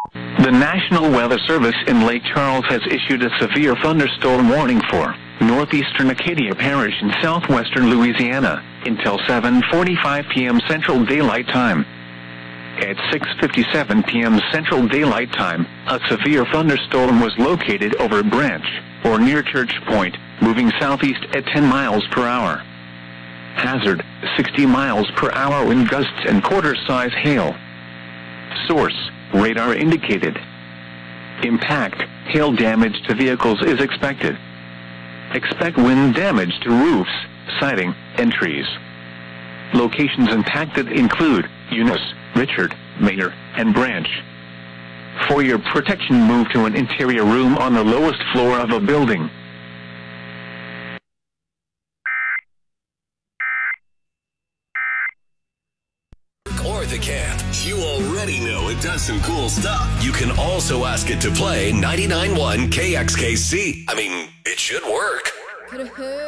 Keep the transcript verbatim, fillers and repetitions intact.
The National Weather Service in Lake Charles has issued a severe thunderstorm warning for northeastern Acadia Parish in southwestern Louisiana until seven forty-five p.m. Central Daylight Time. At six fifty-seven p.m. Central Daylight Time, a severe thunderstorm was located over Branch, or near Church Point, moving southeast at ten miles per hour. Hazard, sixty miles per hour wind gusts and quarter-size hail. Source, radar indicated. Impact, hail damage to vehicles is expected. Expect wind damage to roofs, siding, and trees. Locations impacted include Eunice, Richard, Mayer, and Branch. For your protection, move to an interior room on the lowest floor of a building. Or the camp. You already know it does some cool stuff. You can also ask it to play ninety-nine point one K X K C. I mean, it should work.